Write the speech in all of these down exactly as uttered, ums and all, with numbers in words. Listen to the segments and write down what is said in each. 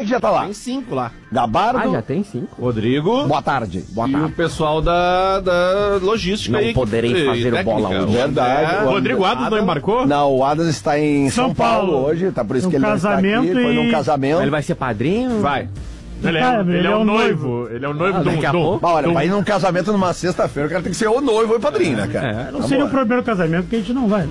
tarde já tá lá. Tem cinco lá. Gabardo. Ah, já tem cinco. Rodrigo. Boa tarde. Boa E tarde. o pessoal da, da logística. Não aí, poderei e fazer o técnica. bola hoje. Verdade. É, O Rodrigo Adams não embarcou? Não, o Adams está em São, São Paulo. Paulo. hoje, tá por isso No que ele não está aqui. casamento Foi num e- casamento. Ele vai ser padrinho? Vai. Ele é, Cara, ele é o noivo. Ele é o noivo Ah, do daqui a pouco. Bah, olha, pra ir num casamento numa sexta-feira, o cara tem que ser o noivo ou o padrinho, né, cara? É. Não seria o primeiro casamento que a gente não vai.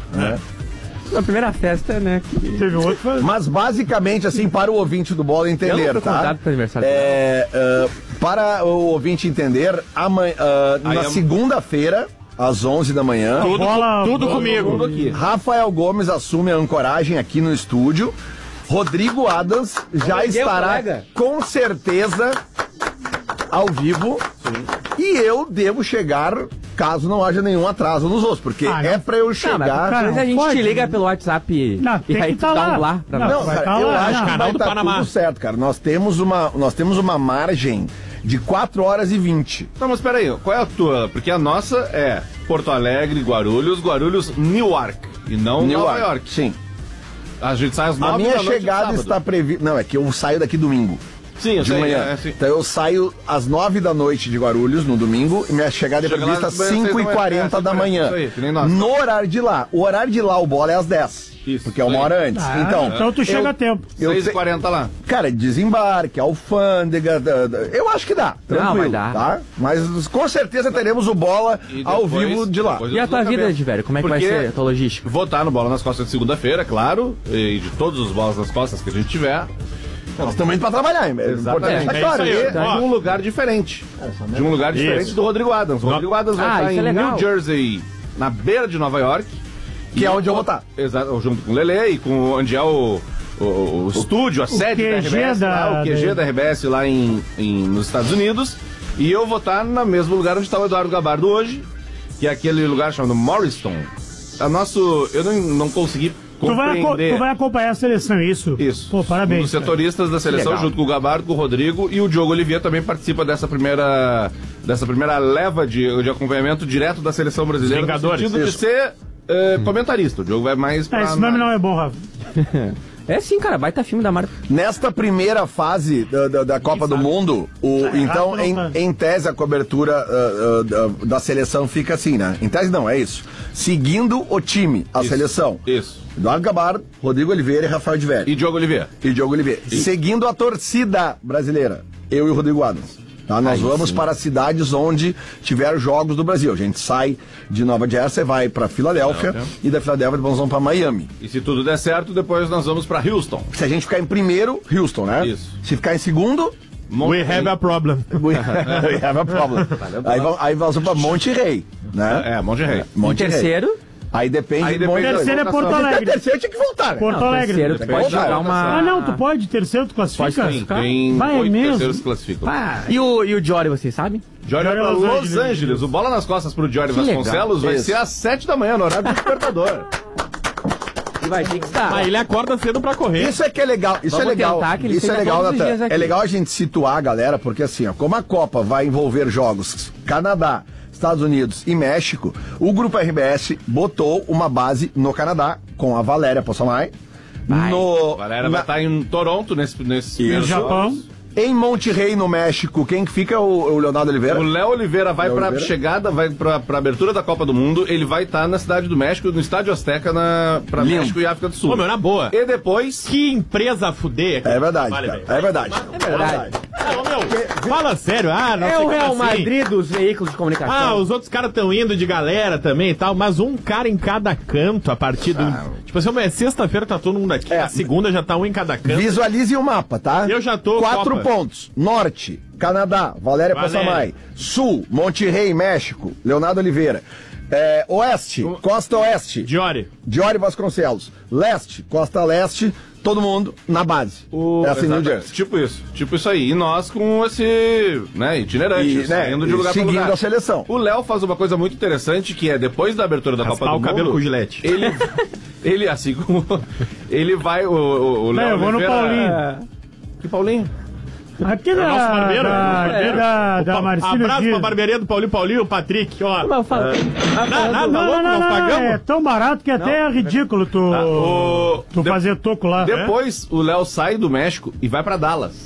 Na primeira festa, né? que- Teve outro. Foi... Mas basicamente, assim, para o ouvinte do Bola Eu entender, não fui tá? convidado pro aniversário. É, ah, para o ouvinte entender, amanhã, ah, na Aí é- segunda-feira, às onze da manhã, Tudo, Bola- tudo bola- comigo. Tudo aqui. Rafael Gomes assume a ancoragem aqui no estúdio. Rodrigo Adams já Miguel, estará colega. com certeza ao vivo. E eu devo chegar caso não haja nenhum atraso nos outros, porque Ah, não. é pra eu Não, mas chegar. cara, depois a gente pode. te liga pelo WhatsApp Não, e tem aí que tu tá dá lá. um lá pra Não, nós. Não, vai cara, tá eu lá, acho não. que Canal vai do estar Panamá. tudo certo, cara. Nós temos uma, nós temos uma margem de quatro horas e vinte. Não, mas peraí, qual é a tua? Porque a nossa é Porto Alegre, Guarulhos, Guarulhos, Newark. E não Nova York. Sim. A gente sai às nove A minha da noite de chegada sábado. está prevista. Não, é que eu saio daqui domingo. Sim, eu De sei, manhã. é, sim. Então eu saio às nove da noite de Guarulhos, no domingo, e minha chegada é Chega lá prevista às de manhã, seis cinco e da manhã, quarenta é, da seis e quarenta, manhã. isso aí, que nem nós. No horário de lá. O horário de lá, o bola é às dez. Isso, Porque é uma isso aí. hora antes. Ah, então, então tu chega eu- a tempo. eu seis e te- quarenta lá. Cara, desembarque, alfândega, da- da- eu acho que dá, tranquilo, vai dar. tá? Mas com certeza teremos o bola E ao depois- vivo de lá. depois E a eu tua tô vida, sabendo. de velho? Como é que vai Porque ser a tua logística? Vou estar no Bola nas Costas de segunda-feira, claro, e de todos os bolas nas costas que a gente tiver. Nós estamos indo pra trabalhar, é importante É, deixar é claro. isso aí. E- De Ó. um lugar diferente. De um lugar diferente Isso. do Rodrigo Adams. O Rodrigo Adams vai Ah, estar isso em é legal. New Jersey, na beira de Nova York. Que é onde eu vou estar. Exato, junto com o Lelê e com onde é o, o, o estúdio, a sede da Q G R B S, da- lá, o Q G da- da R B S lá em, em- nos Estados Unidos. E eu vou estar no mesmo lugar onde está o Eduardo Gabardo hoje, que é aquele lugar chamado Morriston. A nosso, eu não, não consegui Tu vai, aco- compreender. tu vai acompanhar a seleção, isso? Isso. Pô, Um parabéns. dos setoristas da seleção, Legal. junto com o Gabardo, com o Rodrigo, e o Diogo Oliveira também participa dessa primeira, dessa primeira leva de, de acompanhamento direto da seleção brasileira. Os Vingadores. No sentido de Isso. ser eh, comentarista. O Diogo vai mais pra... É, esse nome não é bom, Rafa. É sim, cara, baita filme da Marta. Nesta primeira fase da, da, da Copa do Mundo, o, então, Rafa não em, sabe. em tese, a cobertura ah, ah, da, da seleção fica assim, né? Em tese não, é isso. Seguindo o time, a Isso. seleção. Isso. Eduardo Gabardo, Rodrigo Oliveira e Rafael de Velho. E Diogo Oliveira. E Diogo Oliveira. Seguindo a torcida brasileira, eu e o Rodrigo Adams. Tá? Nós Aí vamos sim. para cidades onde tiver jogos do Brasil. A gente sai de Nova Jersey, vai para Filadélfia e da Filadélfia nós vamos para Miami. E se tudo der certo, depois nós vamos pra Houston. Se a gente ficar em primeiro, Houston, né? Isso. Se ficar em segundo, We have a problem. we have a problem. aí, vamos- aí nós vamos para Monte Rei, né? É, Monte Rei. Monte Em terceiro, Aí depende Aí de depende Monte da Terceiro é Porto votação. Alegre. Terceiro tinha que voltar, né? Porto não, Alegre. terceiro tu Depende pode da jogar uma... Ah, não, tu pode. Terceiro tu classifica? Sim, tem Vai, é oito mesmo? terceiros que classificam. E o, e o Jory, vocês sabem? Jory vai pra Los Los Angeles. Angeles. O Bola nas Costas pro Jory Que legal. Vasconcelos vai Isso. ser às sete da manhã, no horário do despertador. E vai ter que estar. Mas ele acorda cedo pra correr. Isso é que é legal, isso Vamos é legal. tentar que ele Isso é esteja legal, todos os Natan. dias aqui. É legal a gente situar a galera, porque assim, ó, como a Copa vai envolver jogos Canadá, Estados Unidos e México, o Grupo R B S botou uma base no Canadá com a Valéria Possamay. Vai. No, A galera vai na- estar em Toronto nesse, nesse No primeiro Japão. jogos. Em Monte Rei, no México, quem que fica é o, o Leonardo Oliveira? O Léo Oliveira vai Léo pra Oliveira. chegada, vai pra, pra abertura da Copa do Mundo. Ele vai estar na cidade do México, no Estádio Azteca, na, pra Lindo. México e África do Sul. Ô, meu, na boa. E depois. Que empresa fuder. É verdade, Vale, cara. velho. É verdade. É verdade. Ah, ô, meu, fala sério. Ah, não É sei o como Real assim. Madrid dos veículos de comunicação. Ah, os outros caras estão indo de galera também e tal, mas um cara em cada canto a partir do. Tipo assim, é sexta-feira tá todo mundo aqui, É. na segunda já tá um em cada canto. Visualize o mapa, tá? Eu já tô, Quatro Copa. pontos. Norte, Canadá, Valéria Valéria. Possamay. Sul, Monte Rei, México, Leonardo Oliveira. É, oeste, Costa Oeste, Diori. Diori Vasconcelos. Leste, Costa Leste, todo mundo na base. O, é assim, New exatamente, Jersey. tipo isso, tipo isso aí. E nós com esse, né, itinerante, E, né, saindo de lugar seguindo pra lugar. a seleção. O Léo faz uma coisa muito interessante, que é depois da abertura da Raspar Copa do o cabelo Mundo, com gilete. ele, ele, assim como, ele vai, o, o, o Léo eu vou no Oliveira- Paulinho. Que Paulinho? Aqui É o da, nosso barbeiro. da, É. da, O da pa- Marcílio Abraço Dias. pra barbearia do Paulinho Paulinho, o Patrick, ó. Mas eu falo. Não, nada, Não, louco, não, não, nós não, pagamos. é tão barato que até é ridículo tu, O- tu de- fazer toco lá. Depois o Léo sai do México e vai pra Dallas.